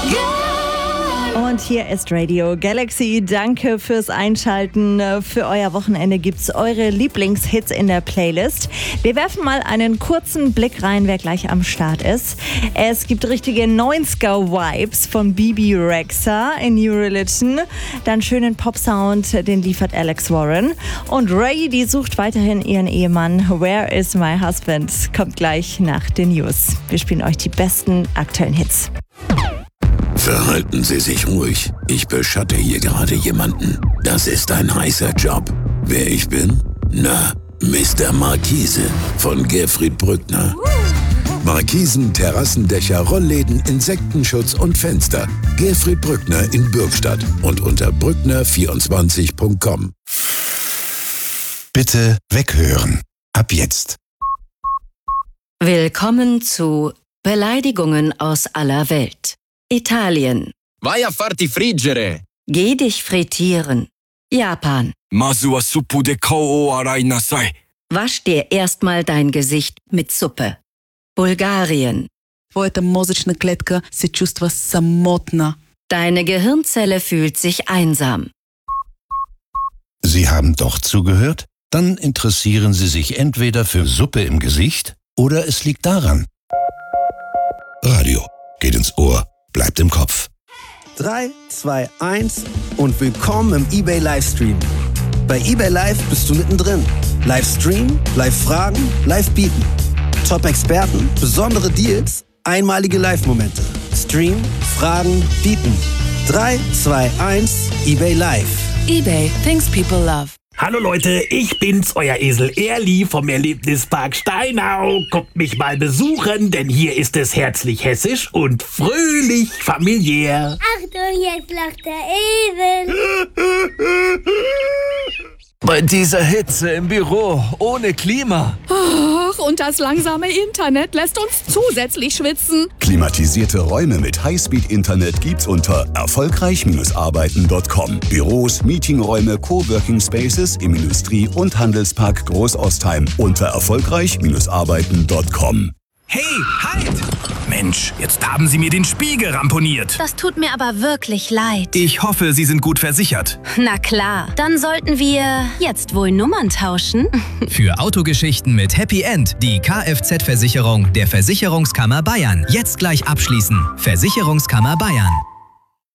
Und hier ist Radio Galaxy. Danke fürs Einschalten. Für euer Wochenende gibt's eure Lieblingshits in der Playlist. Wir werfen mal einen kurzen Blick rein, wer gleich am Start ist. Es gibt richtige 90er-Vibes von Bebe Rexha in New Religion. Dann schönen Pop-Sound, den liefert Alex Warren. Und Ray, die sucht weiterhin ihren Ehemann. Where is my husband? Kommt gleich nach den News. Wir spielen euch die besten aktuellen Hits. Verhalten Sie sich ruhig. Ich beschatte hier gerade jemanden. Das ist ein heißer Job. Wer ich bin? Na, Mr. Markise von Gerfried Brückner. Markisen, Terrassendächer, Rollläden, Insektenschutz und Fenster. Gerfried Brückner in Bürgstadt und unter brückner24.com. Bitte weghören. Ab jetzt. Willkommen zu Beleidigungen aus aller Welt. Italien. Vai a farti friggere. Geh dich frittieren. Japan. Masu wa suppu de kao o arai nasai. Wasch dir erstmal dein Gesicht mit Suppe. Bulgarien. Твоята мозъчна клетка се чувства самотна. Deine Gehirnzelle fühlt sich einsam. Sie haben doch zugehört? Dann interessieren Sie sich entweder für Suppe im Gesicht oder es liegt daran. Radio geht ins Ohr, bleibt im Kopf. 3, 2, 1 und willkommen im eBay Livestream. Bei eBay Live bist du mittendrin. Livestream, Live-Fragen, Live-Bieten. Top-Experten, besondere Deals, einmalige Live-Momente. Stream, Fragen, Bieten. 3, 2, 1, eBay Live. eBay, things people love. Hallo Leute, ich bin's, euer Esel Erli vom Erlebnispark Steinau. Kommt mich mal besuchen, denn hier ist es herzlich hessisch und fröhlich familiär. Achtung, jetzt lacht der Esel. Bei dieser Hitze im Büro, ohne Klima. Ach, und das langsame Internet lässt uns zusätzlich schwitzen. Klimatisierte Räume mit Highspeed-Internet gibt's unter erfolgreich-arbeiten.com. Büros, Meetingräume, Coworking Spaces im Industrie- und Handelspark Großostheim unter erfolgreich-arbeiten.com. Hey, halt! Mensch, jetzt haben Sie mir den Spiegel ramponiert. Das tut mir aber wirklich leid. Ich hoffe, Sie sind gut versichert. Na klar, dann sollten wir jetzt wohl Nummern tauschen. Für Autogeschichten mit Happy End die Kfz-Versicherung der Versicherungskammer Bayern. Jetzt gleich abschließen. Versicherungskammer Bayern.